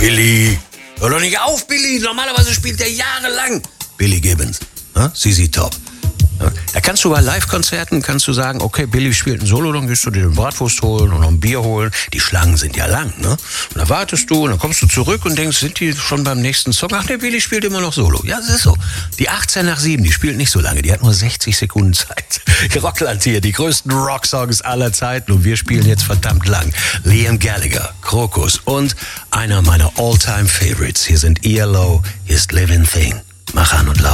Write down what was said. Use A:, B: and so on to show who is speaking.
A: Billy. Hör doch nicht auf, Billy. Normalerweise spielt der jahrelang. Billy Gibbons. ZZ Top. Da kannst du bei Live-Konzerten sagen, okay, Billy spielt ein Solo, dann gehst du dir eine Bratwurst holen und noch ein Bier holen. Die Schlangen sind ja lang, ne? Und dann wartest du und dann kommst du zurück und denkst, sind die schon beim nächsten Song? Ach, der Billy spielt immer noch Solo. Ja, das ist so. Die 18 nach 7, die spielt nicht so lange. Die hat nur 60 Sekunden Zeit. Rockland hier, die größten Rocksongs aller Zeiten. Und wir spielen jetzt verdammt lang. Liam Gallagher, Krokus und einer meiner All-Time-Favorites. Hier sind ELO, hier ist Living Thing. Mach an und lauf.